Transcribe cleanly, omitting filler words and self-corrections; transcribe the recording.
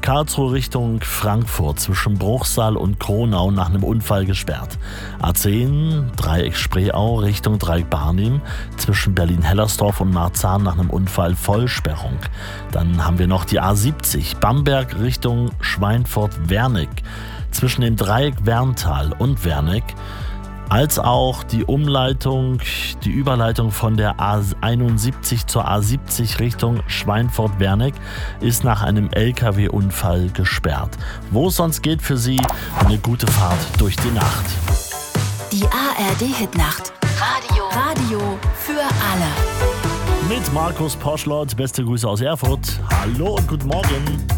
Karlsruhe Richtung Frankfurt zwischen Bruchsal und Kronau nach einem Unfall gesperrt. A10 Dreieck Spreeau Richtung Dreieck Barnim zwischen Berlin-Hellersdorf und Marzahn nach einem Unfall Vollsperrung. Dann haben wir noch die A70 Bamberg Richtung Schweinfurt-Wernig zwischen dem Dreieck Werntal und Wernig, als auch die Überleitung von der A71 zur A70 Richtung Schweinfurt-Wernig ist nach einem LKW-Unfall gesperrt. Wo es sonst geht für Sie, eine gute Fahrt durch die Nacht. Die ARD-Hitnacht. Radio für alle. Mit Markus Poschlott, beste Grüße aus Erfurt. Hallo und guten Morgen.